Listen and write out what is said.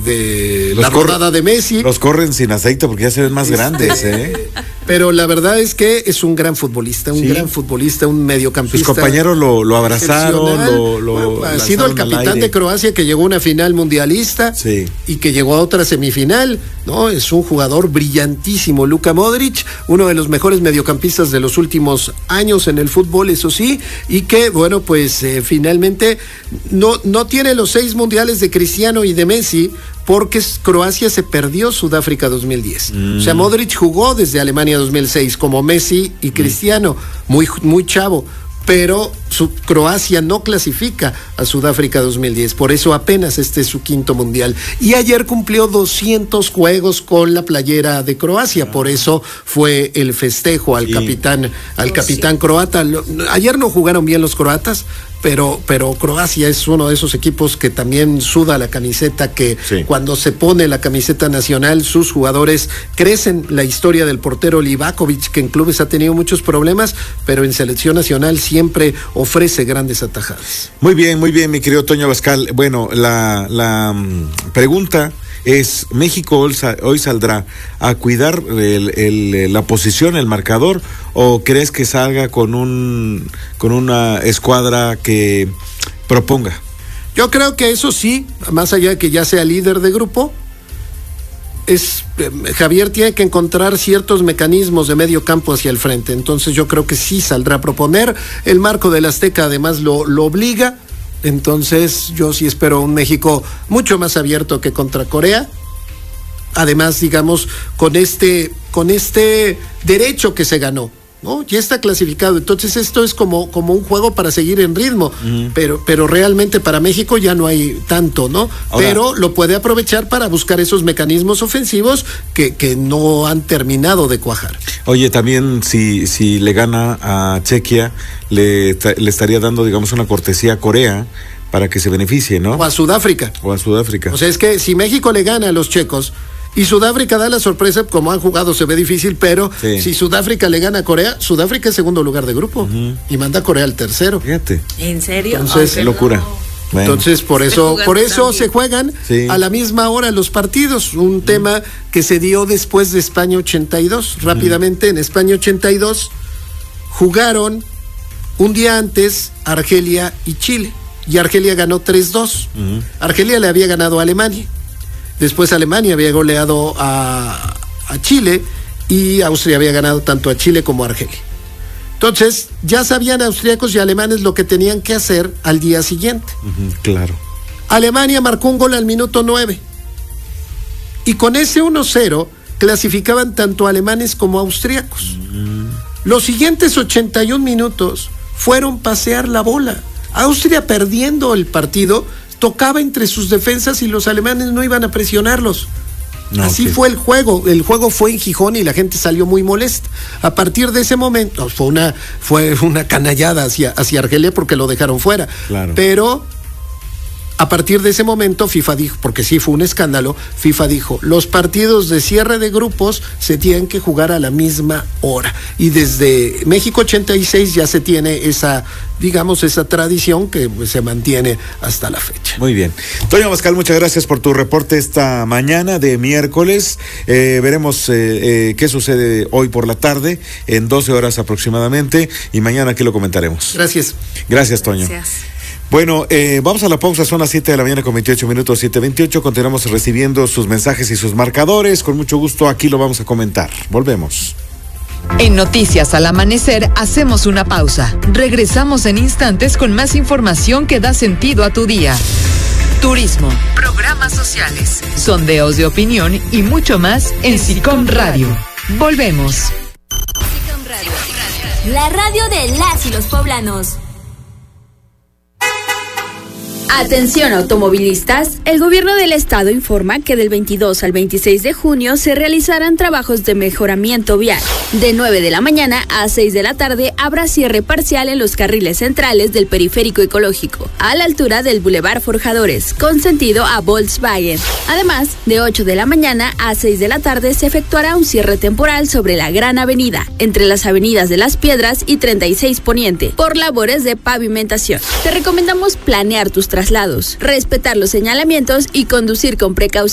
de la rodada de Messi. Los corren sin aceite porque ya se ven más grandes, Pero la verdad es que es un gran futbolista, un mediocampista. Sus compañeros lo abrazaron, ha sido el capitán de Croacia, que llegó a una final mundialista y que llegó a otra semifinal, ¿no? Es un jugador brillantísimo, Luka Modric, uno de los mejores mediocampistas de los últimos años en el fútbol, eso sí, y que, bueno, pues finalmente no tiene los 6 mundiales de Cristiano y de Messi, porque Croacia se perdió Sudáfrica 2010. O sea, Modric jugó desde Alemania 2006 como Messi y Cristiano, muy chavo, pero Croacia no clasifica a Sudáfrica 2010, por eso apenas este es su 5º mundial. Y ayer cumplió 200 juegos con la playera de Croacia, por eso fue el festejo al capitán croata. Ayer no jugaron bien los croatas, pero Croacia es uno de esos equipos que también suda la camiseta, que cuando se pone la camiseta nacional, sus jugadores crecen. La historia del portero Livakovic, que en clubes ha tenido muchos problemas, pero en selección nacional siempre ofrece grandes atajadas. Muy bien, mi querido Toño Abascal. Bueno, la pregunta es, ¿México hoy saldrá a cuidar la posición, el marcador, o crees que salga con una escuadra que proponga? Yo creo que eso sí, más allá de que ya sea líder de grupo, Javier tiene que encontrar ciertos mecanismos de medio campo hacia el frente. Entonces yo creo que sí saldrá a proponer. El marco del Azteca además lo obliga. Entonces yo sí espero un México mucho más abierto que contra Corea. Además, digamos, con este derecho que se ganó, ¿no? Ya está clasificado. Entonces esto es como un juego para seguir en ritmo. Pero realmente para México ya no hay tanto, ¿no? Ahora, pero lo puede aprovechar para buscar esos mecanismos ofensivos que no han terminado de cuajar. Oye, también si le gana a Chequia, le estaría dando, digamos, una cortesía a Corea para que se beneficie, ¿no? O a Sudáfrica. O sea, es que si México le gana a los checos y Sudáfrica da la sorpresa, como han jugado se ve difícil, pero si Sudáfrica le gana a Corea, Sudáfrica es segundo lugar de grupo y manda a Corea al tercero. Fíjate. ¿En serio? Entonces, locura. Bueno. Entonces, por eso se juegan a la misma hora los partidos. Un tema que se dio después de España 82. Rápidamente, en España 82 jugaron un día antes Argelia y Chile. Y Argelia ganó 3-2. Argelia le había ganado a Alemania. Después Alemania había goleado a Chile y Austria había ganado tanto a Chile como a Argelia. Entonces, ya sabían austríacos y alemanes lo que tenían que hacer al día siguiente. Claro. Alemania marcó un gol al minuto 9. Y con ese 1-0 clasificaban tanto alemanes como austríacos. Los siguientes 81 minutos fueron pasear la bola. Austria, perdiendo el partido, tocaba entre sus defensas y los alemanes no iban a presionarlos. Así fue el juego. El juego fue en Gijón y la gente salió muy molesta. A partir de ese momento fue una canallada hacia Argelia porque lo dejaron fuera. Claro. Pero a partir de ese momento FIFA dijo, porque sí fue un escándalo, FIFA dijo, los partidos de cierre de grupos se tienen que jugar a la misma hora. Y desde México 86 ya se tiene esa tradición que se mantiene hasta la fecha. Muy bien. Toño Abascal, muchas gracias por tu reporte esta mañana de miércoles. Veremos qué sucede hoy por la tarde, en 12 horas aproximadamente, y mañana aquí lo comentaremos. Gracias. Gracias, Toño. Gracias. Bueno, vamos a la pausa, son las 7 de la mañana con 28 minutos, 7:28. Continuamos recibiendo sus mensajes y sus marcadores. Con mucho gusto aquí lo vamos a comentar. Volvemos. En Noticias al Amanecer hacemos una pausa. Regresamos en instantes con más información que da sentido a tu día. Turismo, programas sociales, sondeos de opinión y mucho más en SICOM Radio. Volvemos. SICOM Radio, la radio de las y los poblanos. Atención automovilistas, el gobierno del estado informa que del 22 al 26 de junio se realizarán trabajos de mejoramiento vial. De 9 de la mañana a 6 de la tarde habrá cierre parcial en los carriles centrales del periférico ecológico, a la altura del Boulevard Forjadores, con sentido a Volkswagen. Además, de 8 de la mañana a 6 de la tarde se efectuará un cierre temporal sobre la Gran Avenida, entre las avenidas de Las Piedras y 36 Poniente, por labores de pavimentación. Te recomendamos planear tus traslados, respetar los señalamientos y conducir con precaución.